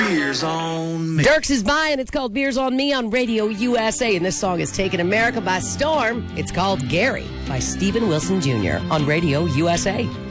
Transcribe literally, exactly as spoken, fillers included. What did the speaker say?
Beers on Me. Dirks is by, and it's called Beers on Me on Radio U S A. And this song is taking America by storm. It's called Gary by Stephen Wilson Junior on Radio U S A.